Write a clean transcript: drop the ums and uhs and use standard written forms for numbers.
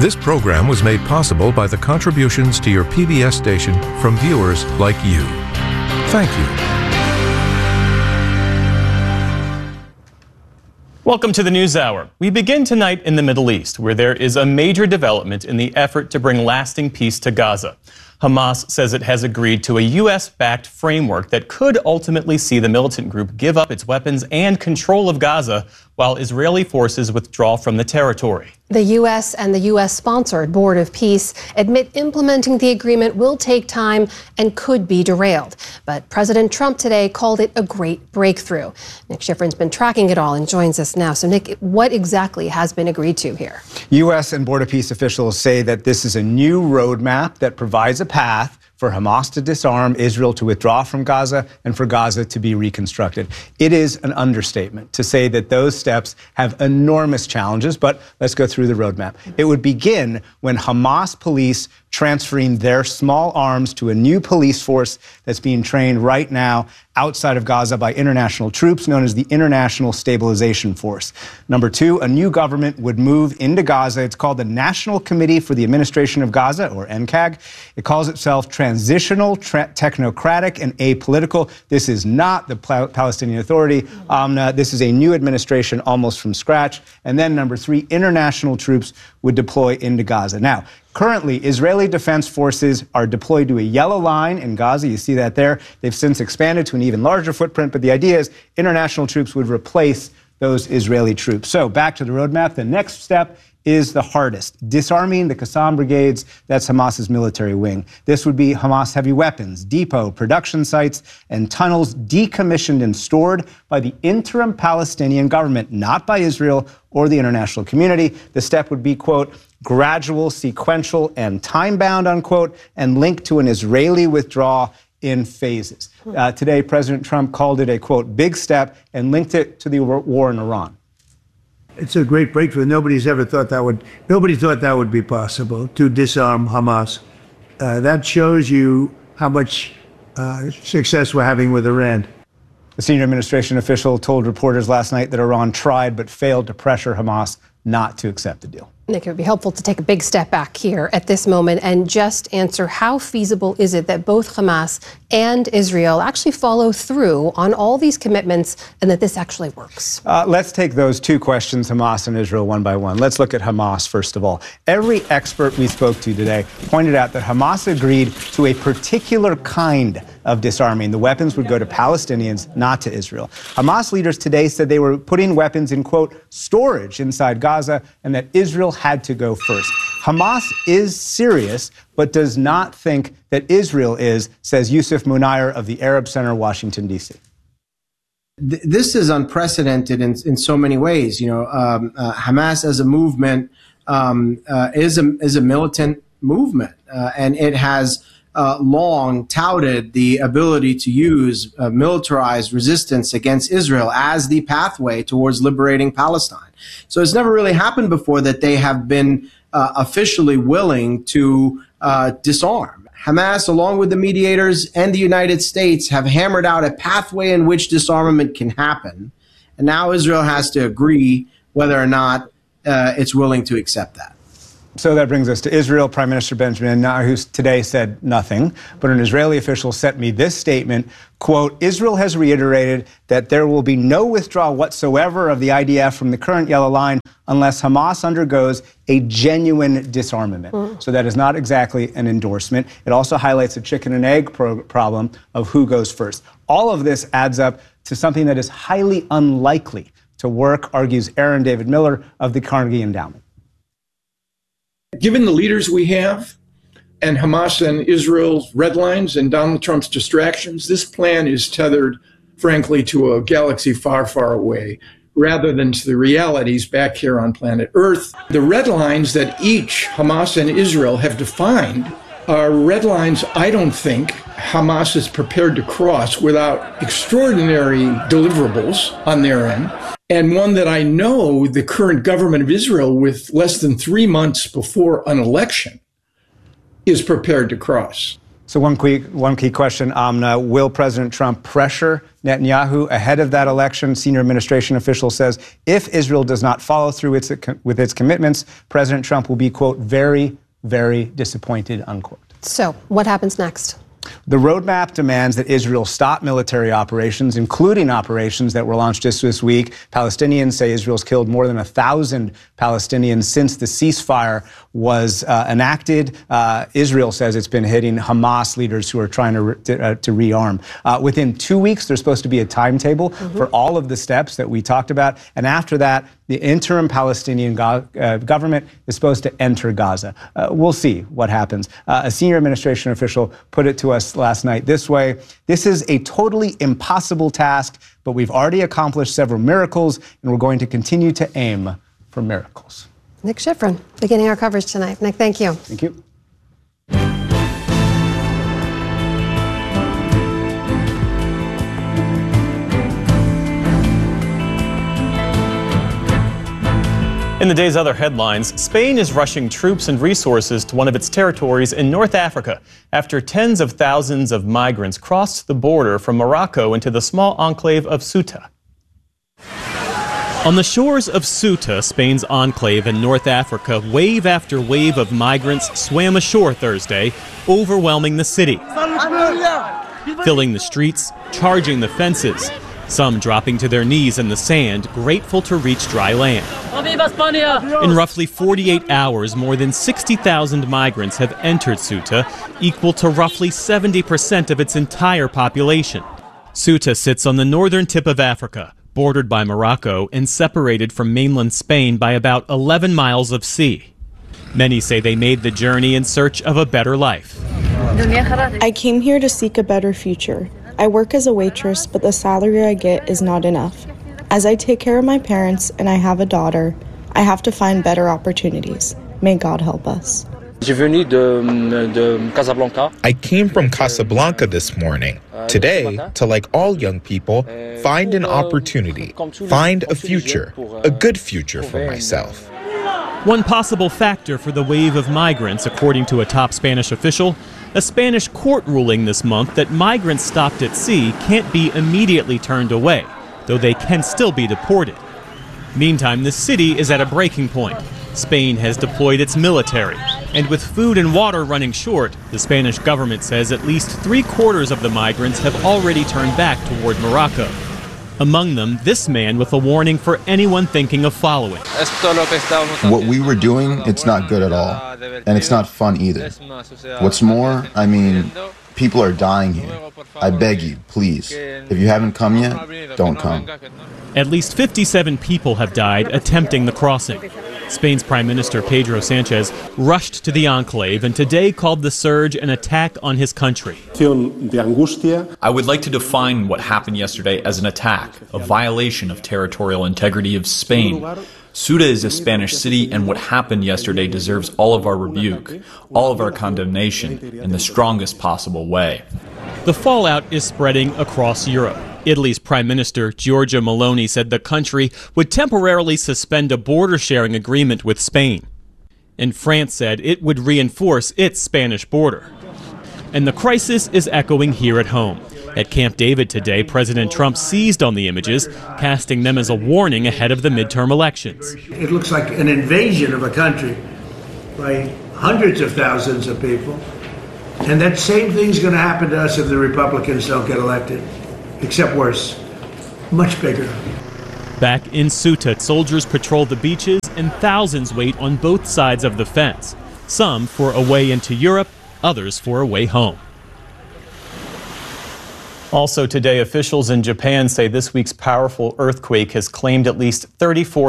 This program was made possible by the contributions to your PBS station from viewers like you. Thank you. Welcome to the NewsHour. We begin tonight in the Middle East, where there is a major development in the effort to bring lasting peace to Gaza. Hamas says it has agreed to a U.S.-backed framework that could ultimately see the militant group give up its weapons and control of Gaza while Israeli forces withdraw from the territory. The U.S. and the U.S.-sponsored Board of Peace admit implementing the agreement will take time and could be derailed. But President Trump today called it a great breakthrough. Nick Schifrin's been tracking it all and joins us now. So, Nick, what exactly has been agreed to here? U.S. and Board of Peace officials say that this is a new roadmap that provides a path for Hamas to disarm, Israel to withdraw from Gaza, and for Gaza to be reconstructed. It is an understatement to say that those steps have enormous challenges, but let's go through the roadmap. It would begin when Hamas police transferring their small arms to a new police force that's being trained right now outside of Gaza by international troops known as the International Stabilization Force. Number two, a new government would move into Gaza. It's called the National Committee for the Administration of Gaza, or NCAG. It calls itself transitional, technocratic, and apolitical. This is not the Palestinian Authority. This is a new administration almost from scratch. And then number three, international troops would deploy into Gaza. Now, currently, Israeli defense forces are deployed to a yellow line in Gaza. You see that there. They've since expanded to an even larger footprint, but the idea is international troops would replace those Israeli troops. So back to the roadmap. The next step is the hardest, disarming the Qassam brigades. That's Hamas's military wing. This would be Hamas heavy weapons, depot, production sites, and tunnels decommissioned and stored by the interim Palestinian government, not by Israel or the international community. The step would be, quote, gradual, sequential, and time-bound, unquote, and linked to an Israeli withdrawal in phases. Today, President Trump called it a, quote, big step and linked it to the war in Iran. It's a great breakthrough. Nobody thought that would be possible, to disarm Hamas. That shows you how much success we're having with Iran. A senior administration official told reporters last night that Iran tried but failed to pressure Hamas not to accept the deal. Nick, it would be helpful to take a big step back here at this moment and just answer, how feasible is it that both Hamas and Israel actually follow through on all these commitments and that this actually works? Let's take those two questions, Hamas and Israel, one by one. Let's look at Hamas, first of all. Every expert we spoke to today pointed out that Hamas agreed to a particular kind of disarming. The weapons would go to Palestinians, not to Israel. Hamas leaders today said they were putting weapons in, quote, storage inside Gaza, and that Israel had to go first. Hamas is serious, but does not think that Israel is, says Yusuf Munayr of the Arab Center, Washington, D.C. This is unprecedented in so many ways. Hamas as a movement is a militant movement, and it has long touted the ability to use militarized resistance against Israel as the pathway towards liberating Palestine. So it's never really happened before that they have been officially willing to disarm. Hamas, along with the mediators and the United States, have hammered out a pathway in which disarmament can happen. And now Israel has to agree whether or not it's willing to accept that. So that brings us to Israel. Prime Minister Benjamin Netanyahu today said nothing, but an Israeli official sent me this statement, quote, Israel has reiterated that there will be no withdrawal whatsoever of the IDF from the current yellow line unless Hamas undergoes a genuine disarmament. So that is not exactly an endorsement. It also highlights a chicken and egg problem of who goes first. All of this adds up to something that is highly unlikely to work, argues Aaron David Miller of the Carnegie Endowment. Given the leaders we have and Hamas and Israel's red lines and Donald Trump's distractions, this plan is tethered, frankly, to a galaxy far, far away, rather than to the realities back here on planet Earth. The red lines that each Hamas and Israel have defined are red lines I don't think Hamas is prepared to cross without extraordinary deliverables on their end. And one that I know the current government of Israel, with less than 3 months before an election, is prepared to cross. So one key question, Amna, will President Trump pressure Netanyahu ahead of that election? Senior administration official says if Israel does not follow through with its commitments, President Trump will be, quote, very, very disappointed, unquote. So what happens next? The roadmap demands that Israel stop military operations, including operations that were launched just this week. Palestinians say Israel's killed more than 1,000 Palestinians since the ceasefire was enacted. Israel says it's been hitting Hamas leaders who are trying to rearm. Within 2 weeks, there's supposed to be a timetable for all of the steps that we talked about. And after that, the interim Palestinian government is supposed to enter Gaza. We'll see what happens. A senior administration official put it to us last night this way: this is a totally impossible task, but we've already accomplished several miracles, and we're going to continue to aim for miracles. Nick Schifrin, beginning our coverage tonight. Nick, thank you. Thank you. In the day's other headlines, Spain is rushing troops and resources to one of its territories in North Africa after tens of thousands of migrants crossed the border from Morocco into the small enclave of Ceuta. On the shores of Ceuta, Spain's enclave in North Africa, wave after wave of migrants swam ashore Thursday, overwhelming the city, filling the streets, charging the fences, some dropping to their knees in the sand, grateful to reach dry land. In roughly 48 hours, more than 60,000 migrants have entered Ceuta, equal to roughly 70% of its entire population. Ceuta sits on the northern tip of Africa, bordered by Morocco and separated from mainland Spain by about 11 miles of sea. Many say they made the journey in search of a better life. I came here to seek a better future. I work as a waitress, but the salary I get is not enough. As I take care of my parents and I have a daughter, I have to find better opportunities. May God help us. I came from Casablanca this morning. Today, to like all young people, find an opportunity, find a future, a good future for myself. One possible factor for the wave of migrants, according to a top Spanish official, a Spanish court ruling this month that migrants stopped at sea can't be immediately turned away, though they can still be deported. Meantime, the city is at a breaking point. Spain has deployed its military, and with food and water running short, the Spanish government says at least 3/4 of the migrants have already turned back toward Morocco. Among them, this man with a warning for anyone thinking of following. What we were doing, it's not good at all. And it's not fun either. What's more, I mean, people are dying here. I beg you, please. If you haven't come yet, don't come. At least 57 people have died attempting the crossing. Spain's Prime Minister Pedro Sanchez rushed to the enclave and today called the surge an attack on his country. I would like to define what happened yesterday as an attack, a violation of territorial integrity of Spain. Ceuta is a Spanish city, and what happened yesterday deserves all of our rebuke, all of our condemnation, in the strongest possible way. The fallout is spreading across Europe. Italy's Prime Minister Giorgia Meloni said the country would temporarily suspend a border-sharing agreement with Spain. And France said it would reinforce its Spanish border. And the crisis is echoing here at home. At Camp David today, President Trump seized on the images, casting them as a warning ahead of the midterm elections. It looks like an invasion of a country by hundreds of thousands of people. And that same thing's going to happen to us if the Republicans don't get elected, except worse, much bigger. Back in Ceuta, soldiers patrol the beaches and thousands wait on both sides of the fence. Some for a way into Europe, others for a way home. Also today, officials in Japan say this week's powerful earthquake has claimed at least 34